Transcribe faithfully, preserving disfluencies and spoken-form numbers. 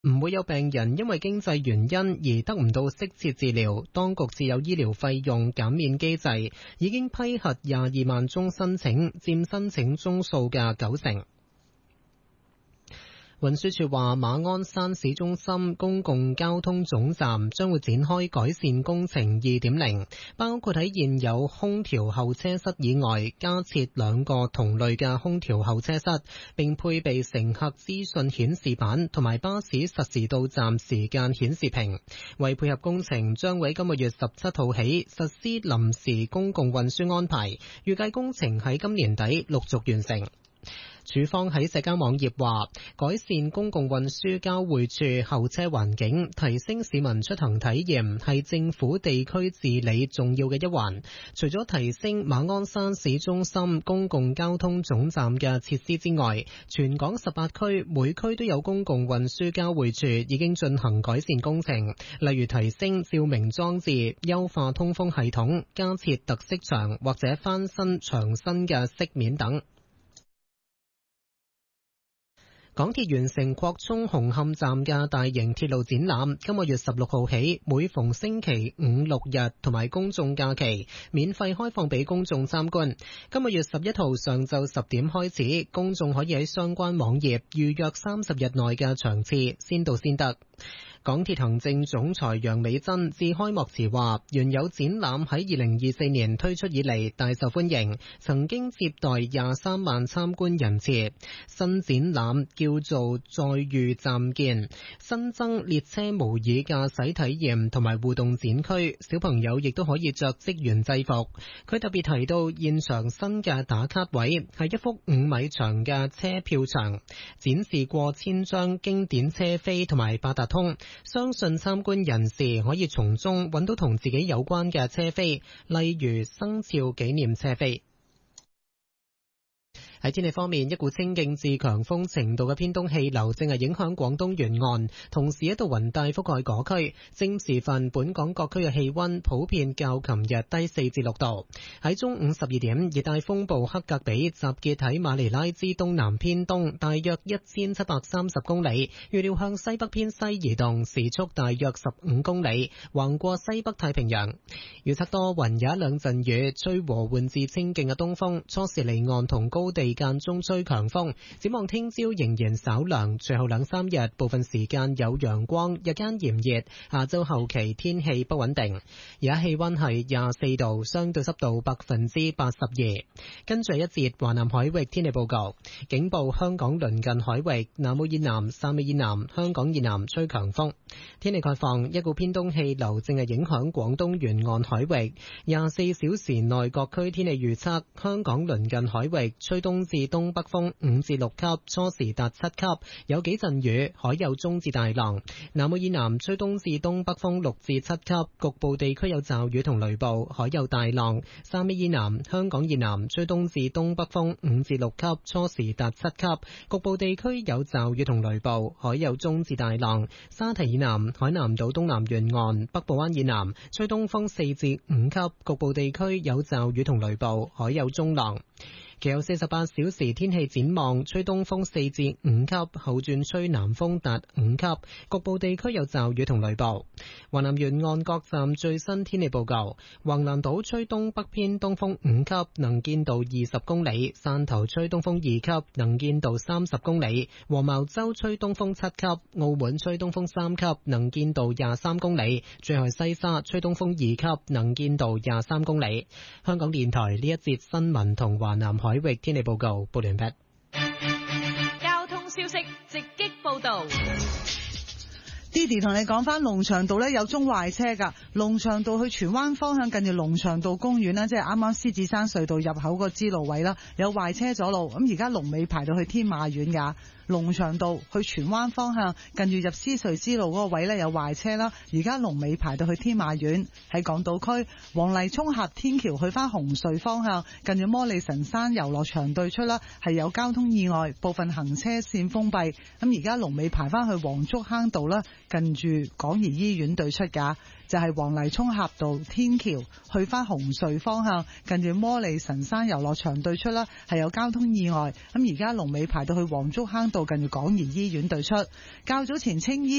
唔會有病人因為經濟原因而得唔到適切治療。當局自有醫療費用減免機制，已經批核廿二萬宗申請，佔申請宗數嘅九成。運輸署話，馬鞍山市中心公共交通總站將會展開改善工程 二點零， 包括喺現有空調候車室以外加設兩個同類嘅空調候車室，並配備乘客資訊顯示板同埋巴士實時到站時間顯示屏。為配合工程，將會喺今個月十七號起實施臨時公共運輸安排，預計工程喺今年底陸續完成。署方喺社交網頁話，改善公共運輸交匯處候車環境，提升市民出行體驗，係政府地區治理重要嘅一環。除咗提升馬鞍山市中心公共交通總站嘅設施之外，全港十八區每區都有公共運輸交匯處已經進行改善工程，例如提升照明裝置、優化通風系統、加設特色牆或者翻新牆身嘅飾面等。港鐵完成擴充紅磡站嘅大型鐵路展覽，今個月十六號起，每逢星期五六日同埋公眾假期，免費開放俾公眾參觀。今個月十一號上晝十點開始，公眾可以喺相關網頁預約三十日內嘅場次，先到先得。港鐵行政總裁楊美珍致開幕詞話，原有展覽喺二零二四年推出以嚟大受歡迎，曾經接待廿三萬參觀人次。新展覽叫做再遇暫見，新增列車模擬駕駛體驗同埋互動展區，小朋友亦都可以着職員制服。佢特別提到現場新嘅打卡位係一幅五米長嘅車票牆，展示過千張經典車飛同埋八達通。相信參觀人士可以從中揾到同自己有關嘅車飛，例如生肖紀念車飛。喺天氣方面，一股清勁至強風程度嘅偏東氣流正係影響廣東沿岸，同時一道雲帶覆蓋嗰區。正時分，本港各區嘅氣溫普遍較琴日低四至六度。喺中午十二點，熱帶風暴克格比集結喺馬尼拉之東南偏東，大約一千七百三十公里，預料向西北偏西移動，時速大約十五公里，橫過西北太平洋。預測多雲，有一兩陣雨，吹和緩至清勁嘅東風，初時離岸同高地間中吹強風，展望聽朝仍然稍涼，隨後兩三日部分時間有陽光，日間炎熱，下周後期天氣不穩定。而家氣溫係廿四度，相對濕度百分之八十二。跟住一節華南海域天氣報告，警報香港鄰近海域、南澳以南、汕尾以南、香港以南吹強風。天氣概況，一股偏東氣流正係影響廣東沿岸海域，廿四小時內各區天氣預測，香港鄰近海域吹東至東北風五至六級，初時達七級，有幾陣雨，海有中至大浪。南澳以南吹東至東北風六至七級，局部地區有驟雨同雷暴，海有大浪。汕尾以南、香港以南吹東至東北風五至六級，初時達七級，局部地區有驟雨同雷暴，海有中至大浪。沙堤以南、海南島東南沿岸、北部灣以南吹東風四至五級，局部地區有驟雨同雷暴，海有中浪。其後四十八小時天氣展望，吹東風四至五級，後轉吹南風達五級，局部地區有驟雨同雷暴。華南沿岸各站最新天氣報告：橫瀾島吹東北偏東風五級，能見度二十公里；汕頭吹東風二級，能見度三十公里；黃茅洲吹東風七級，澳門吹東風三級，能見度廿三公里；最後西沙吹東風二級，能見度廿三公里。香港電台呢一節新聞同華南海海域天氣報告報完畢。 交通消息直擊報道。 Didi 同你講翻龍翔道咧有宗壞車噶，龍翔道去荃灣方向近住龍翔道公園啦，即係啱啱獅子山隧道入口個支路位啦，有壞車阻路，咁而家龍尾排到去天馬苑噶。龍翔道去荃灣方向近住入獅隧支路嗰個位咧有壞車啦，而家龍尾排到去天馬苑。喺港島區黃泥涌峽天橋去翻紅隧方向近住摩利神山遊樂場對出啦，係有交通意外，部分行車線封閉，咁而家龍尾排翻去黃竹坑道啦，近住港怡醫院對出噶。就係黃泥涌峽道天橋去翻紅隧方向近住摩利神山遊樂場對出啦，係有交通意外，咁而家龍尾排到去黃竹坑道近住港怡醫院對出。較早前青衣